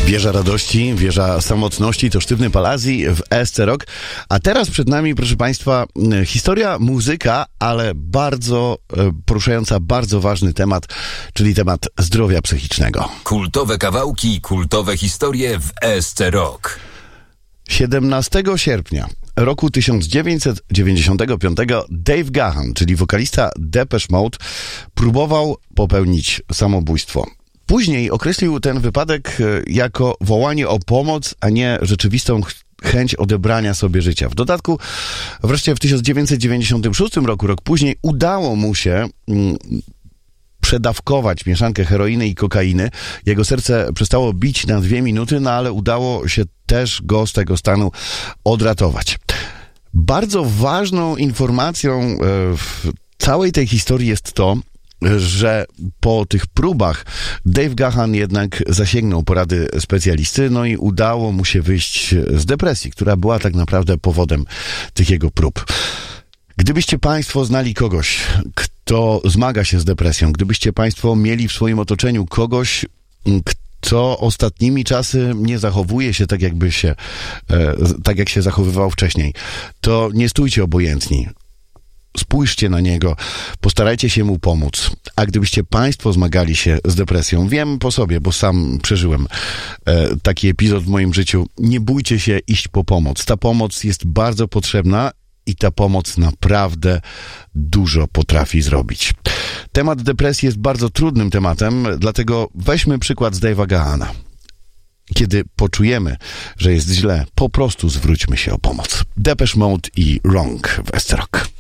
Wieża radości, wieża samotności to Sztywny Palazzi w ESC Rock. A teraz przed nami, proszę Państwa, historia, muzyka, ale bardzo poruszająca bardzo ważny temat, czyli temat zdrowia psychicznego. Kultowe kawałki, kultowe historie w ESC Rock. 17 sierpnia roku 1995 Dave Gahan, czyli wokalista Depeche Mode, próbował popełnić samobójstwo. Później określił ten wypadek jako wołanie o pomoc, a nie rzeczywistą chęć odebrania sobie życia. W dodatku wreszcie w 1996 roku, rok później, udało mu się przedawkować mieszankę heroiny i kokainy. Jego serce przestało bić na 2 minuty, no ale udało się też go z tego stanu odratować. Bardzo ważną informacją w całej tej historii jest to, że po tych próbach Dave Gahan jednak zasięgnął porady specjalisty, no i udało mu się wyjść z depresji, która była tak naprawdę powodem tych jego prób. Gdybyście Państwo znali kogoś, kto zmaga się z depresją, gdybyście Państwo mieli w swoim otoczeniu kogoś, kto ostatnimi czasy nie zachowuje się tak jak się zachowywał wcześniej, to nie stójcie obojętni. Spójrzcie na niego, postarajcie się mu pomóc. A gdybyście Państwo zmagali się z depresją, wiem po sobie, bo sam przeżyłem taki epizod w moim życiu, nie bójcie się iść po pomoc. Ta pomoc jest bardzo potrzebna i ta pomoc naprawdę dużo potrafi zrobić. Temat depresji jest bardzo trudnym tematem, dlatego weźmy przykład z Dave'a Gahana. Kiedy poczujemy, że jest źle, po prostu zwróćmy się o pomoc. Depeche Mode i Wrong w ESC Rock.